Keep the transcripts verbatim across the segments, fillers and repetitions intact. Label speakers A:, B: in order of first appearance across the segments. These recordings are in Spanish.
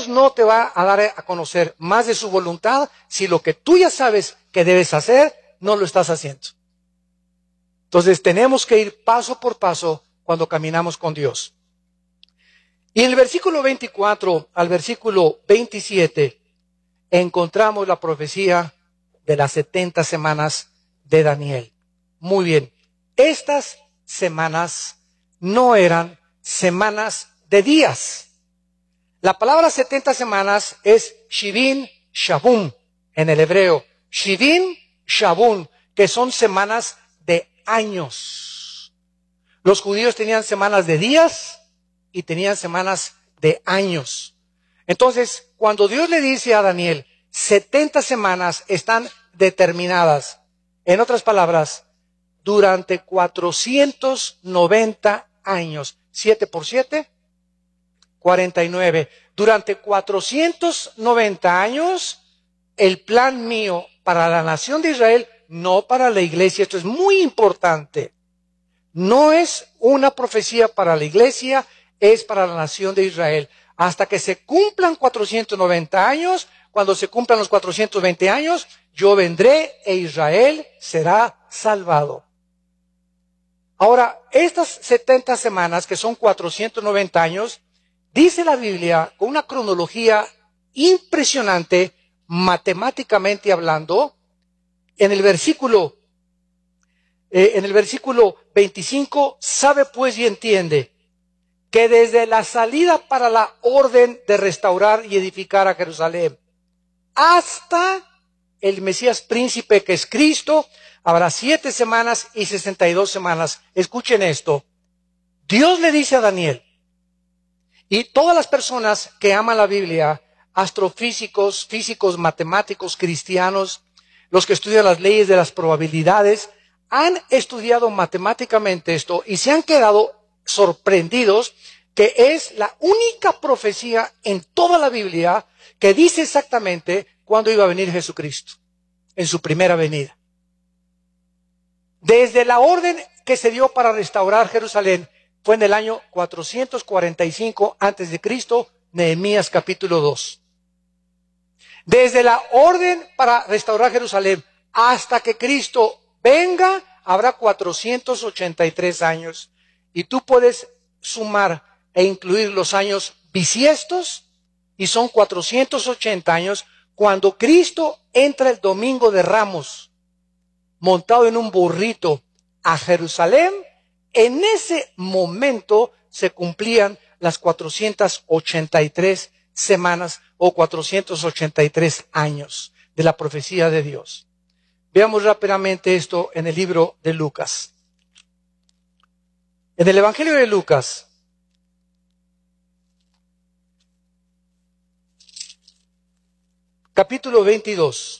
A: Dios no te va a dar a conocer más de su voluntad si lo que tú ya sabes que debes hacer, no lo estás haciendo. Entonces tenemos que ir paso por paso cuando caminamos con Dios. Y en el versículo veinticuatro al versículo veintisiete encontramos la profecía de las setenta semanas de Daniel. Muy bien, estas semanas no eran semanas de días. La palabra setenta semanas es Shivin Shabum en el hebreo. Shivin Shabum, que son semanas de años. Los judíos tenían semanas de días y tenían semanas de años. Entonces, cuando Dios le dice a Daniel, setenta semanas están determinadas. En otras palabras, durante cuatrocientos noventa años. siete por siete, cuarenta y nueve. Durante cuatrocientos noventa años, el plan mío para la nación de Israel, no para la iglesia. Esto es muy importante. No es una profecía para la iglesia, es para la nación de Israel. Hasta que se cumplan cuatrocientos noventa años, cuando se cumplan los cuatrocientos veinte años, yo vendré e Israel será salvado. Ahora, estas setenta semanas, que son cuatrocientos noventa años, dice la Biblia con una cronología impresionante, matemáticamente hablando, en el versículo, eh, en el versículo veinticinco, sabe pues y entiende que desde la salida para la orden de restaurar y edificar a Jerusalén hasta el Mesías príncipe que es Cristo, habrá siete semanas y sesenta y dos semanas. Escuchen esto. Dios le dice a Daniel, y todas las personas que aman la Biblia, astrofísicos, físicos, matemáticos, cristianos, los que estudian las leyes de las probabilidades, han estudiado matemáticamente esto y se han quedado sorprendidos que es la única profecía en toda la Biblia que dice exactamente cuándo iba a venir Jesucristo, en su primera venida. Desde la orden que se dio para restaurar Jerusalén, fue en el año cuatrocientos cuarenta y cinco antes de Cristo, Nehemías capítulo dos. Desde la orden para restaurar Jerusalén hasta que Cristo venga, habrá cuatrocientos ochenta y tres años. Y tú puedes sumar e incluir los años bisiestos, y son cuatrocientos ochenta años, cuando Cristo entra el domingo de Ramos, montado en un burrito a Jerusalén. En ese momento se cumplían las cuatrocientas ochenta y tres semanas o cuatrocientos ochenta y tres años de la profecía de Dios. Veamos rápidamente esto en el libro de Lucas. En el Evangelio de Lucas, capítulo veintidós.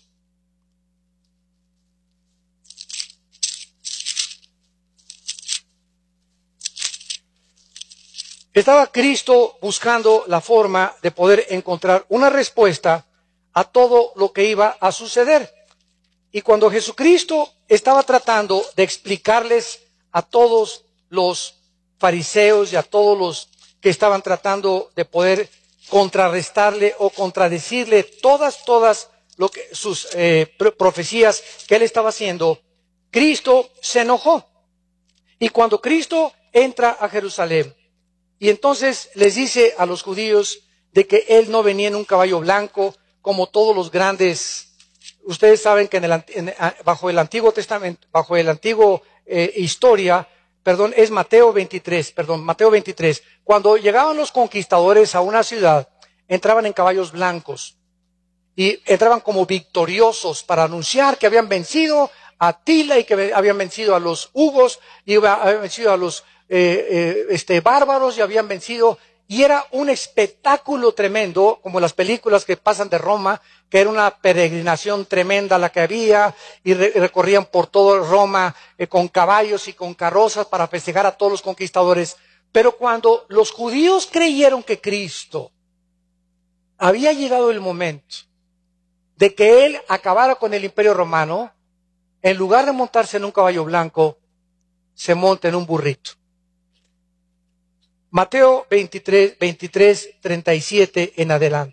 A: Estaba Cristo buscando la forma de poder encontrar una respuesta a todo lo que iba a suceder. Y cuando Jesucristo estaba tratando de explicarles a todos los fariseos y a todos los que estaban tratando de poder contrarrestarle o contradecirle todas, todas lo que, sus eh, profecías que él estaba haciendo, Cristo se enojó. Y cuando Cristo entra a Jerusalén, y entonces les dice a los judíos de que él no venía en un caballo blanco como todos los grandes. Ustedes saben que en el, en, bajo el Antiguo Testamento, bajo el Antiguo eh, historia, perdón, es Mateo veintitrés, perdón, Mateo veintitrés. Cuando llegaban los conquistadores a una ciudad, entraban en caballos blancos y entraban como victoriosos para anunciar que habían vencido a Atila y que habían vencido a los hugos y habían vencido a los eh, eh, este, bárbaros y habían vencido. Y era un espectáculo tremendo, como las películas que pasan de Roma, que era una peregrinación tremenda la que había, y re recorrían por todo Roma eh, con caballos y con carrozas para festejar a todos los conquistadores. Pero cuando los judíos creyeron que Cristo había llegado el momento de que él acabara con el imperio romano, en lugar de montarse en un caballo blanco, se monta en un burrito. Mateo veintitrés, veintitrés, treinta y siete en adelante.